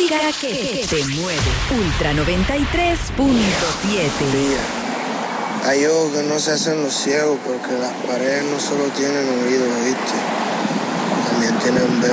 música que te mueve. Ultra 93.7. Hay ojos que no se hacen los ciegos porque las paredes no solo tienen oídos, ¿viste? También tienen